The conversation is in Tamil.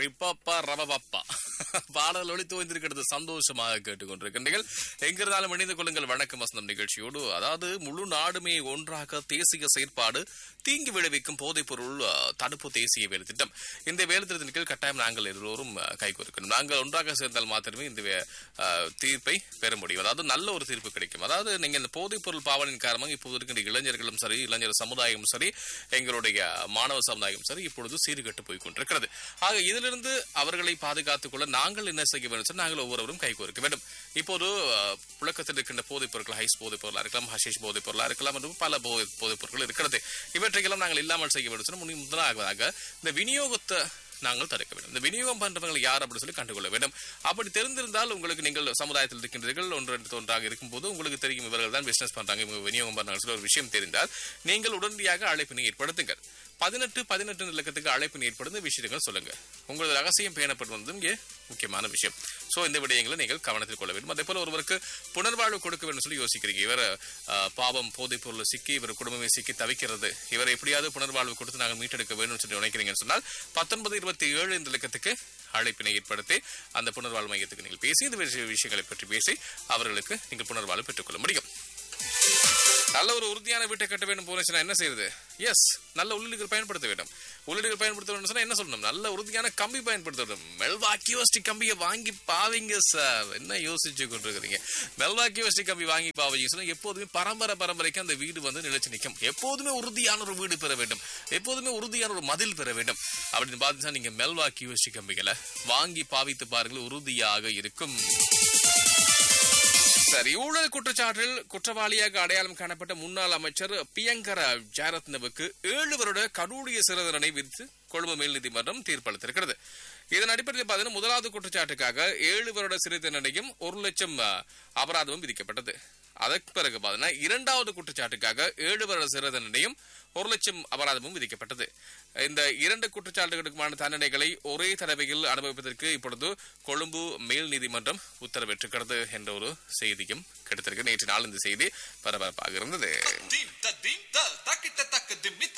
ரிப்பப்பா ரவப்பா பாடல் ஒளித்து வந்திருக்கிறது. சந்தோஷமாக கேட்டுக்கொண்டிருக்கின்றீர்கள். எங்கிருந்தாலும் இணைந்து கொள்ளுங்கள் வணக்கம் வசந்தம் நிகழ்ச்சியோடு. அதாவது முழு நாடுமே ஒன்றாக தேசிய செயற்பாடு தீங்கி விளைவிக்கும் போதைப் பொருள் தடுப்பு தேசிய வேலை திட்டம். இந்த வேலை திட்டத்தின் கீழ் கட்டாயம் நாங்கள் எல்லோரும் கைகோர்க்கணும். நாங்கள் ஒன்றாக சேர்ந்தால் மாத்திரமே இந்த தீர்ப்பை பெற முடியும். அதாவது நல்ல ஒரு தீர்ப்பு கிடைக்கும். அதாவது நீங்க இந்த போதைப் பொருள் பாவனையின் காரணமாக இப்போது இருக்கின்ற இளைஞர்களும் சரி, இளைஞர் சமுதாயமும் சரி, எங்களுடைய மாணவ சமுதாயம் சரி, இப்பொழுது சீர்கட்டு போய் கொண்டிருக்கிறது. ஆக இதிலிருந்து அவர்களை பாதுகாத்துக் கொள்ள நாங்கள் என்ன செய்ய வேண்டும்? நாங்கள் ஒவ்வொருவரும் கைகோர்க்க வேண்டும். இப்போது புழக்கத்தில் இருக்கின்ற போதைப் பொருட்கள் ஹைஸ் போதைப் பொருளா இருக்கலாம், ஹஷீஷ் போதைப் பொருளா இருக்கலாம் மற்றும் பல போதைப் பொருட்கள் இருக்கிறது. இவற்றையெல்லாம் நாங்கள் இல்லாமல் செய்ய வேண்டும். முதலாவதாக இந்த விநியோகத்தை நாங்கள் தடுக்க வேண்டும். இந்த விநியோகம் பண்றவங்க யார் அப்படி சொல்லி கண்டுகொள்ள வேண்டும். அப்படி தெரிந்திருந்தால் உங்களுக்கு நீங்கள் சமுதாயத்தில் இருக்கின்றீர்கள் ஒன்றாக இருக்கும் போது உங்களுக்கு தெரியும் இவர்கள் தான் பிசினஸ் பண்றாங்க, இவங்க விநியோகம் பண்றாங்க சொல்லி ஒரு விஷயம் தெரிந்தால் நீங்கள் உடனடியாக அழைப்பினை ஏற்படுத்துங்கள். 18 இலக்கத்துக்கு அழைப்பினை ஏற்படுத்த விஷயங்கள் சொல்லுங்க. உங்களது ரகசியம் பேணப்படுவது இங்கே முக்கியமான விஷயம். சோ இந்த விடயங்களை நீங்கள் கவனத்தில் கொள்ள வேண்டும். அதே போல ஒருவருக்கு புனர்வாழ்வு கொடுக்க வேண்டும் சொல்லி யோசிக்கிறீங்க. இவர் பாவம் போதைப் பொருள் சிக்கி இவர் குடும்பமே சிக்கி தவிக்கிறது, இவரை எப்படியாவது புனர்வாழ்வு கொடுத்து நாங்கள் மீட்டெடுக்க வேண்டும் சொல்லி நினைக்கிறீங்கன்னு சொன்னால் 1927 இந்த இலக்கத்துக்கு அழைப்பினை ஏற்படுத்தி அந்த புனர்வாழ்வு மையத்துக்கு நீங்கள் பேசி இந்த விஷயங்களை பற்றி பேசி அவர்களுக்கு நீங்கள் புனர்வாழ்வு பெற்றுக்கொள்ள முடியும். நல்ல ஒரு உறுதியான வீட்டை கட்ட வேண்டும் போனா என்ன செய்யறது? எஸ், நல்ல உள்ளீடுகள் பயன்படுத்த வேண்டும். உள்ளீடுகள் பயன்படுத்த வேண்டும் சொன்னா என்ன சொல்லணும்? நல்ல உறுதியான கம்பி பயன்படுத்த வேண்டும். மெல்வாக்கி யூஎஸ்டி கம்பியை வாங்கி பாவீங்க சார். என்ன யோசிச்சு கொண்டிருக்கிறீங்க? மெல்வாக்கி யூஎஸ்டி கம்பி வாங்கி பாவீங்க சொன்னா எப்போதுமே பரம்பரைக்கு அந்த வீடு வந்து நிலைச்சு நிற்கும். எப்போதுமே உறுதியான ஒரு வீடு பெற வேண்டும், எப்போதுமே உறுதியான ஒரு மதில் பெற வேண்டும். அப்படின்னு பார்த்தீங்கன்னா நீங்க மெல்வாக்கி யூஎஸ்டி கம்பிகளை வாங்கி பாவித்து பாருங்கள், உறுதியாக இருக்கும். சரி, ஊழல் குற்றச்சாட்டில் குற்றவாளியாக அடையாளம் காணப்பட்ட முன்னாள் அமைச்சர் பியங்கர ஜெயரத்னவுக்கு 7 வருட கடூழிய சிறை தண்டனை விதித்து கொழும்பு மேல் நீதிமன்றம் தீர்ப்பளித்திருக்கிறது. இதன் அடிப்படையில் பார்த்தீங்கன்னா முதலாவது குற்றச்சாட்டுக்காக 7 வருட சிறை தண்டனையும் 1 லட்சம் அபராதமும் விதிக்கப்பட்டது. அதற்கு பிறகு பார்த்தீங்கன்னா இரண்டாவது குற்றச்சாட்டுக்காக 7 வருட சிறை தண்டனையும் 1 லட்சம் அபராதமும் விதிக்கப்பட்டது. இந்த 2 குற்றச்சாட்டுகளுக்குமான தண்டனைகளை ஒரே தடவையில் அனுபவிப்பதற்கு இப்பொழுது கொழும்பு மேல் நீதிமன்றம் உத்தரவிட்டிருக்கிறது என்ற ஒரு செய்தியும் கிடைத்திருக்கு. நேற்று நாள் இந்த செய்தி பரபரப்பாக இருந்தது.